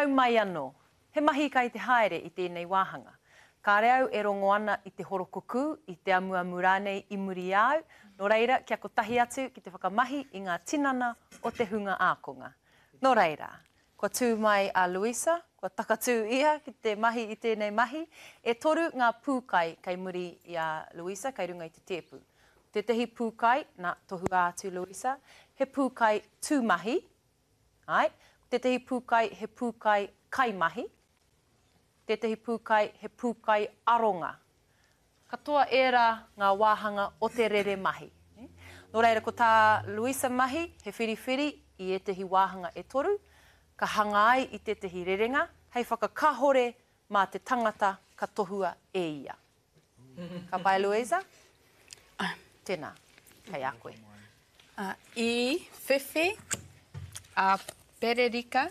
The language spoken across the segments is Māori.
au mai anō. He mahi kai te haere I tēnei wāhanga. Ka reau e rongo ana I te horokoku, I te amuamu rānei I muri au. Nō reira, kia kotahi atu ki te whakamahi I ngā tinana o te hunga ākonga. Nō reira, kua tū mai a Luisa, kua takatū ia ki te mahi I tēnei mahi. E toru ngā pūkai kai muri I a Luisa, kai runga I te tēpu. Tētahi pūkai, nā tohu ātu Luisa, he pūkai tūmahi. Ai, tētahi pūkai, he pūkai kaimahi. Tētahi pūkai, he pūkai aronga. Katoa ērā ngā wāhanga o te rere mahi. Nō reira, ko tā Luisa mahi, he whiriwhiri I ētahi wāhanga e toru, ka hanga ai I tētahi rerenga, hei whakakahore mā te tangata ka tohua e ia. Ka pai Luisa? Tēnā, kei a koe. I whiwhi, a pererika,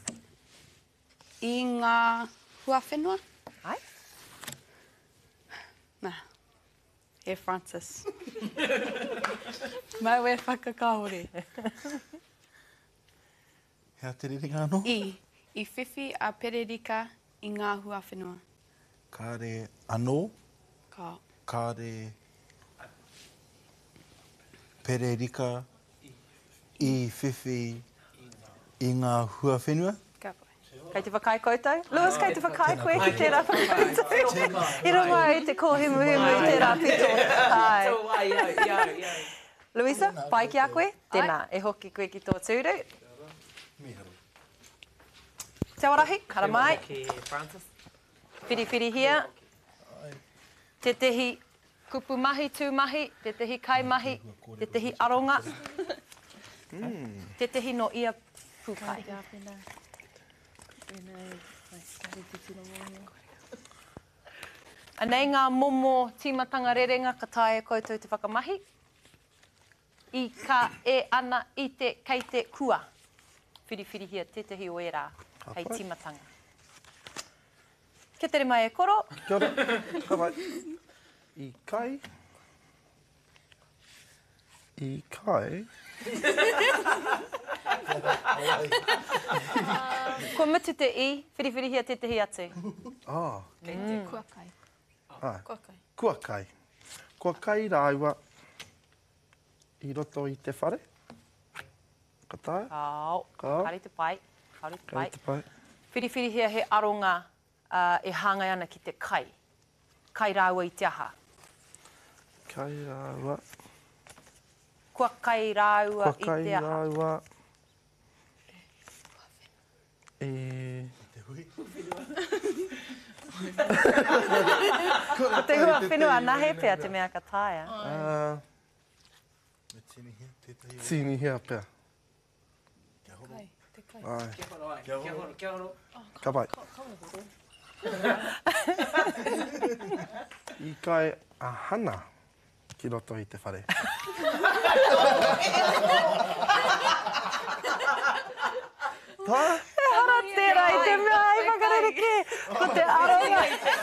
I ngā huawhenua. Ai? Nā, he Francis. Mai we whakakahore. Hea te rerenga anō? I whiwhi, a pererika, I ngā huawhenua. Kāre anō, Ka. kāre pererika, I whiwhi, I ngā huawhenua. Ka pai. Kei te whakai koutou? Lewis, kei te whakai koe ki tērā whakakoutou. I runga I te kōhimuhimu I tērā pito. Hai. Luisa, pai ki a koe? Tēnā, e hoki koe ki tō tūru. Te awarahi, kara mai. Whiri hia. Te tehi kupu mahi, tūmahi, te tehi kaimahi, te tehi aronga. Te tehi no ia pūkai. Anei ngā momo tīmatanga rerenga ka tae koutou te whakamahi. I ka e ana I te kei te kua. Whiri hia, tētahi o e rā, hei tīmatanga. Kia tere mai e koro. Kia ora, ka mai. I kai. I kai. Kua mutu te I, whiri hia tētahi atu. Kei te kuakai. Kuakai. Kuakai. Kuakai rāua I roto I te whare. Ka tae. Kāo, Kāo. kari te pai. Kari te pai. Kei te pai. Whiri hia he aronga e hāngai ana ki te kai. Kai rāua I te aha. Kai rāua. Kua kai rāua I Kuakai te aha. rāua. Te hua whenua nahe pia te mea ka taia. Tini hea pia. Kai. Te kai. Ai. Kia horo. Ka pai. I kai a hana ki roto I te whare. Tā? E hara tērā I te mea I whakarereke. Ko te aronga.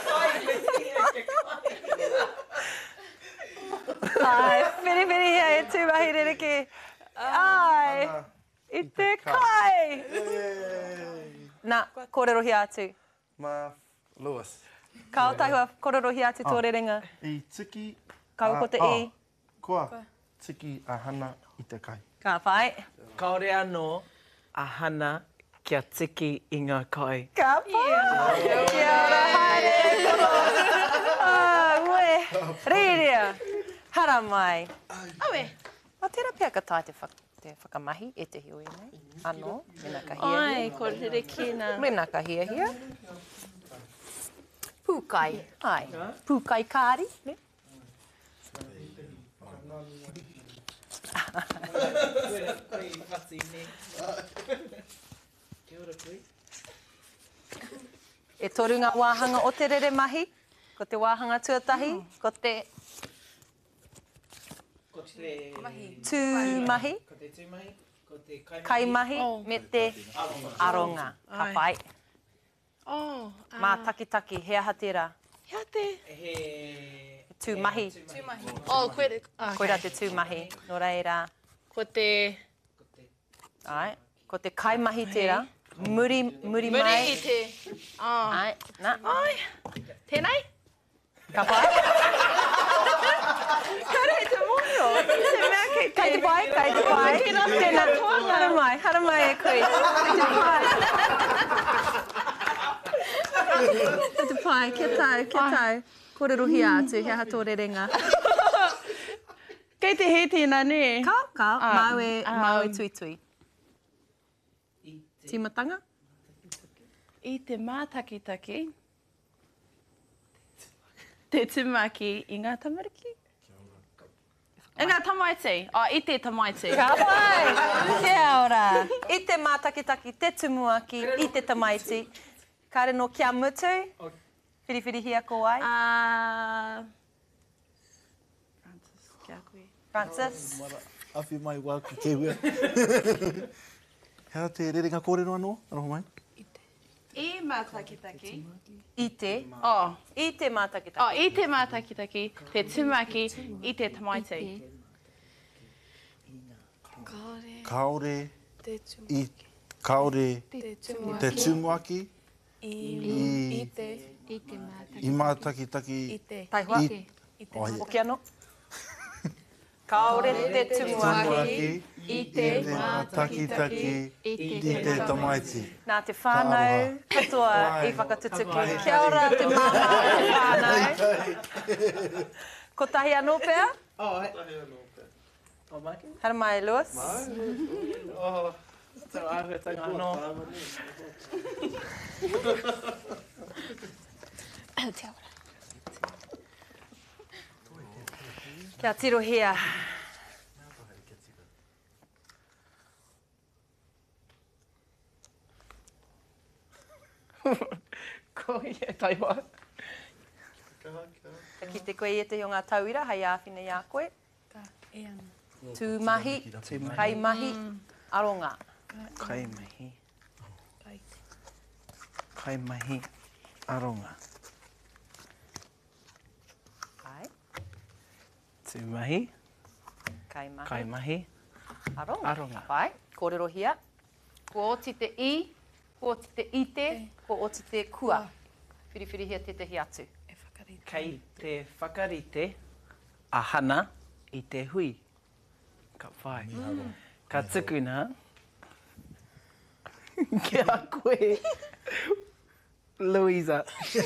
Ai, whiri hia e tūmahi rereke. Ai, I te kai. Nā, kōrero hia atu. Ma Lewis. Ka o tahua kōrero hia atu tō rerenga. I tiki... Kau ko te I. Kua tiki a hana I te kai. Ka pai. Kaore anō, a hana kia tiki I ngā kai. Ka pai. Kia ora, haere koro. Ue, reiria. Hara mai. Awe. O tērā pia ka tae te whakamahi e te hioi nei. Anō, mena ka hia hia. Ai, kōrereke nā. Mena ka hia hia. Pūkai. Ai, pūkai kāri. Ne? E toru ngā wāhanga o te rere mahi, ko te wāhanga tuatahi, ko te tūmahi, Ko te tūmahi, ko te kaimahi, me te aronga. Ka pai. Mā takitaki, he aha tērā. Hea te. He... Tūmahi. Tūmahi. Oh, koe. Koira te tūmahi, no reira. Ko te... Ai, ko te kaimahi tērā. Muri Muri mai. i te. Ai, nā. Ai. Tēnei? Ka pai? Kare te mono. Te mea kei Kai te pai, kai te pai. Tēnā, hara mai e koe. Kai te pai. Kai te pai, kia tau. Kōrerohi atu, he hato rerenga. Kei te he tēnā, ne? Ka, mau e tui tui. Timatanga? I te mātakitaki. Te tumaki i ngā tamariki. I ngā tamaiti. I te tamaiti. Ka pai! Kia ora! I te mātakitaki, te tumuaki, i te tamaiti. Kāre no kia mutu. Whiriwhiri hia ko ai. Francis, kia koe. Francis. Awhi mai wā ki kewea. Hea te rerenga kōrero anō, aroho mai? I mātakitaki. I te. Oh, I te mātakitaki. I te mātakitaki, te tumaki, i te tamaiti. Kaore, kaore, te tumuaki, i mātakitaki, Taihua. Oki anō. Kaore te tumuaki. i te mātakitaki, i te tamaiti. Nā te whānau, katoa i whakatutuki. Kia ora te māma te whānau. Ko tahi anō pēr? O maki? Hara mai, Lewis. Tau āhuatanga anō. Kia tirohia. Ko ia taiwa. Ki te koe i te o ngā tauira, hei āwhina i a koe. E ana. Tūmahi, kai mahi, aronga. Kai mahi. Kai mahi aronga. Ai, Tūmahi. kai mahi, Kai mahi. aronga. Aronga. Pai, kōrero hia. Ko oti te i, ko oti te ite, ko oti te kua. Whiriwhiri hia te tehi atu. E whakarite. Kei te whakarite ahana i te hui. Ka whai. Ka tukuna. Kia koe. Louisa.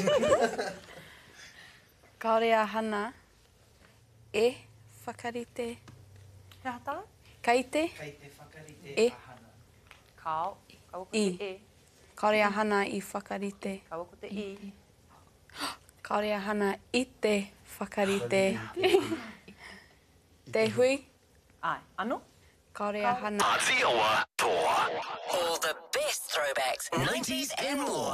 Kaore ahana e whakarite. He hatara? Kaite Kei te whakarite E. ahana. Kao. Kaua ko I. te e. Kaore ahana i whakarite. Kaua ko te i. Kaore ahana i te whakarite. Te hui. Ai, anō? Kaore ahana. Aotearoa Toa. All the best throwbacks, 90s and more.